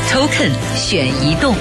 Token 选移动。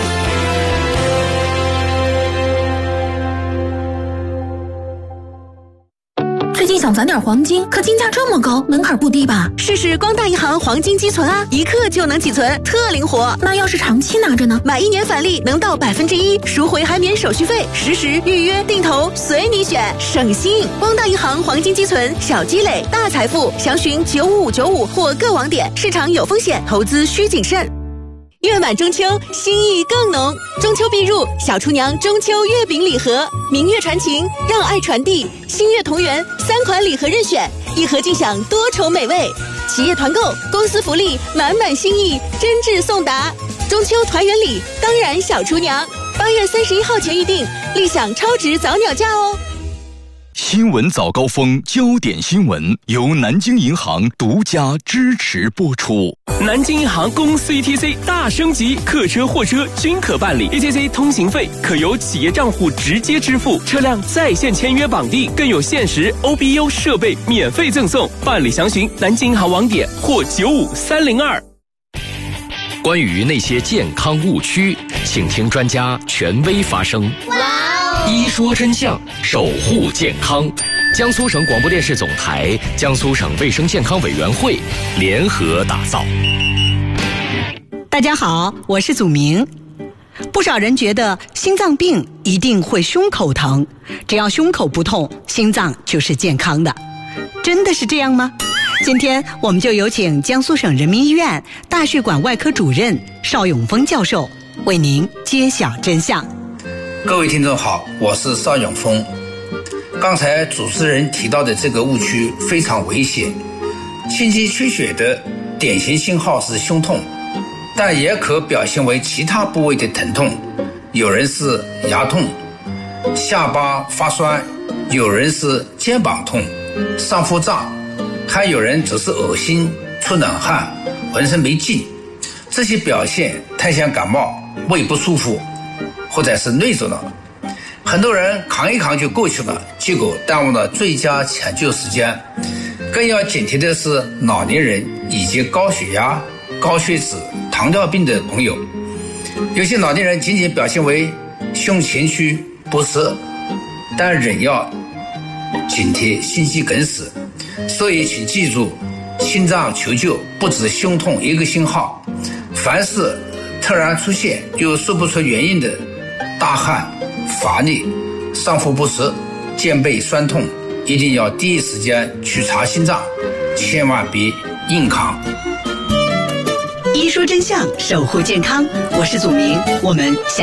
最近想攒点黄金，可金价这么高，门槛不低吧？ 试试光大银行黄金积存啊，一刻就能积存，特灵活。 那要是长期拿着呢？ 买1年返利能到1%，赎回还免手续费，实时预约定投随你选，省心。光大银行黄金积存，小积累大财富，详询95595或各网点。市场有风险，投资需谨慎。月满中秋，心意更浓。中秋必入，小厨娘中秋月饼礼盒，明月传情，让爱传递，星月同源，3款礼盒任选，一盒尽享多重美味。企业团购，公司福利，满满心意，真挚送达。中秋团圆礼，当然小厨娘。8月31号前预定，立享超值早鸟价哦。 新闻早高峰，焦点新闻由南京银行独家支持播出。 南京银行公司 ETC 大升级，客车、货车均可办理 ETC 通行费，可由企业账户直接支付，车辆在线签约绑定，更有限时 OBU 设备免费赠送。办理详询南京银行网点或95302。 关于那些健康误区，请听专家权威发声。一说真相，守护健康。江苏省广播电视总台、江苏省卫生健康委员会联合打造。 大家好，我是祖明。不少人觉得心脏病一定会胸口疼，只要胸口不痛，心脏就是健康的。真的是这样吗？今天我们就有请江苏省人民医院大血管外科主任邵永峰教授为您揭晓真相。 各位听众好，我是邵永峰。刚才主持人提到的这个误区非常危险。心肌缺血的典型信号是胸痛，但也可表现为其他部位的疼痛，有人是牙痛、下巴发酸，有人是肩膀痛、上腹胀，还有人则是恶心、出冷汗、浑身没劲。这些表现太像感冒、胃不舒服或者是内肿了，很多人扛一扛就过去了，结果耽误了最佳抢救时间。更要警惕的是老年人以及高血压、高血脂、糖尿病的朋友。有些老年人仅仅表现为胸前区不适，但仍要警惕心肌梗死。所以请记住，心脏求救不止胸痛一个信号，凡是突然出现又说不出原因的大汗、乏力、上腹不适、肩背酸痛，一定要第一时间去查心脏，千万别硬扛。 一说真相，守护健康，我是祖明，我们下